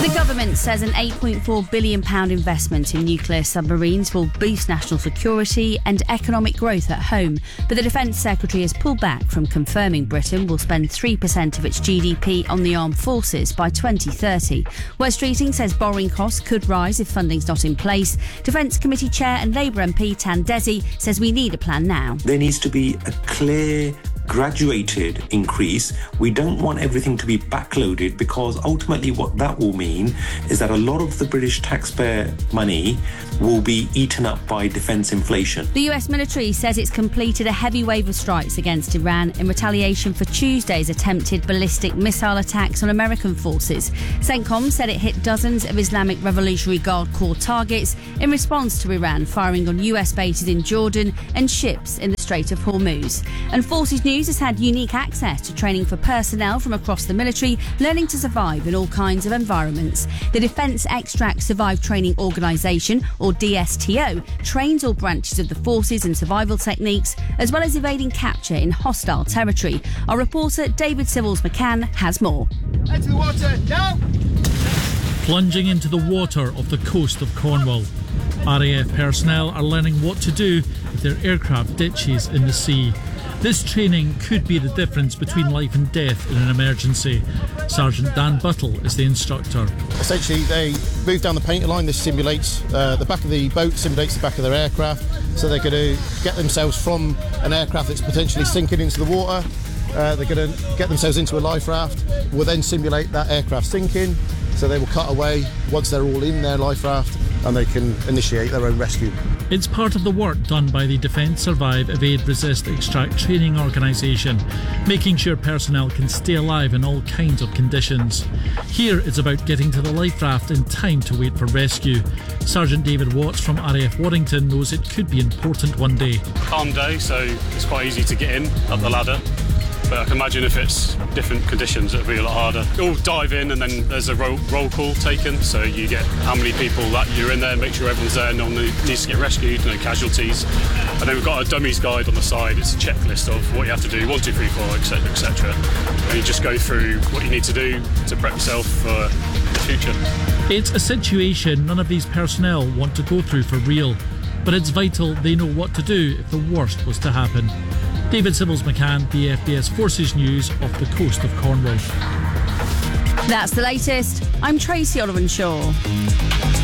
The government says an £8.4 billion investment in nuclear submarines will boost national security and economic growth at home. But the Defence Secretary has pulled back from confirming Britain will spend 3% of its GDP on the armed forces by 2030. West Streeting says borrowing costs could rise if funding's not in place. Defence Committee Chair and Labour MP Tan Desi says we need a plan now. There needs to be a clear, graduated increase. We don't want everything to be backloaded, because ultimately what that will mean is that a lot of the British taxpayer money will be eaten up by defence inflation. The US military says it's completed a heavy wave of strikes against Iran in retaliation for Tuesday's attempted ballistic missile attacks on American forces. CENTCOM said it hit dozens of Islamic Revolutionary Guard Corps targets in response to Iran firing on US bases in Jordan and ships in the Strait of Hormuz. And Forces News has had unique access to training for personnel from across the military, learning to survive in all kinds of environments. The Defence Extract Survive Training Organisation, or DSTO, trains all branches of the forces in survival techniques, as well as evading capture in hostile territory. Our reporter David Civils-McCann has more. Into the water, now! Plunging into the water of the coast of Cornwall. RAF personnel are learning what to do if their aircraft ditches in the sea. This training could be the difference between life and death in an emergency. Sergeant Dan Buttle is the instructor. Essentially, they move down the painter line. This simulates the back of the boat, simulates the back of their aircraft. So they're going to get themselves from an aircraft that's potentially sinking into the water. They're going to get themselves into a life raft. We'll then simulate that aircraft sinking. So they will cut away once they're all in their life raft, and they can initiate their own rescue. It's part of the work done by the Defence Survive Evade Resist Extract Training Organisation, making sure personnel can stay alive in all kinds of conditions. Here it's about getting to the life raft in time to wait for rescue. Sergeant David Watts from RAF Warrington knows it could be important one day. Calm day, so it's quite easy to get in up the ladder. But I can imagine if it's different conditions, it'll be a lot harder. You'll dive in and then there's a roll call taken. So you get how many people that you're in there, make sure everyone's there, no one needs to get rescued, no casualties. And then we've got a dummies guide on the side. It's a checklist of what you have to do, 1, 2, 3, 4, etc., etc. And you just go through what you need to do to prep yourself for the future. It's a situation none of these personnel want to go through for real. But it's vital they know what to do if the worst was to happen. David Civils-McCann, the FBS Forces News off the coast of Cornwall. That's the latest. I'm Tracy Oliver-Shaw.